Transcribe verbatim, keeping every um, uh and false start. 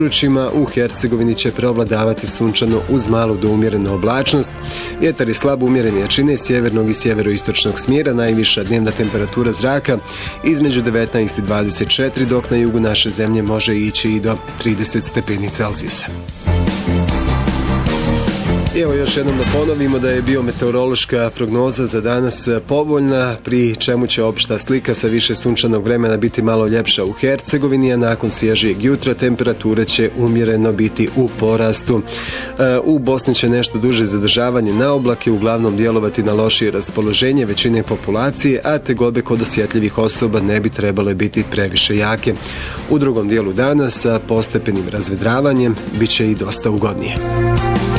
područjima u Hercegovini će preovladavati sunčano uz malu do umjerenu oblačnost. Vjetar je slab umjerene jačine sjevernog i sjeveroistočnog smjera, najviša dnevna temperatura zraka između devetnaest i dvadeset četiri, dok na jugu naše zemlje može ići i do trideset stepeni Celzijusa. Evo još jednom da ponovimo da je biometeorološka prognoza za danas povoljna, pri čemu će opšta slika sa više sunčanog vremena biti malo ljepša u Hercegovini, a nakon svježijeg jutra temperature će umjereno biti u porastu. U Bosni će nešto duže zadržavanje na oblake, uglavnom djelovati na lošije raspoloženje većine populacije, a tegobe kod osjetljivih osoba ne bi trebale biti previše jake. U drugom dijelu dana sa postepenim razvedravanjem bit će i dosta ugodnije.